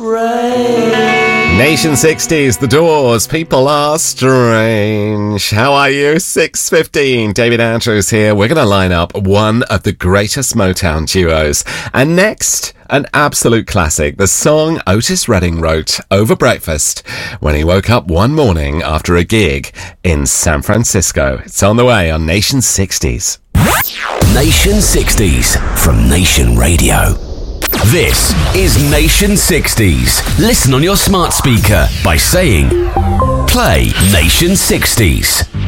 Nation 60s, The Doors, People Are Strange. How are you? 6:15. David Andrews here. We're going to line up one of the greatest Motown duos. And next, an absolute classic, the song Otis Redding wrote over breakfast when he woke up one morning after a gig in San Francisco. It's on the way on Nation 60s. Nation 60s from Nation Radio. This is Nation 60s. Listen on your smart speaker by saying, play Nation 60s.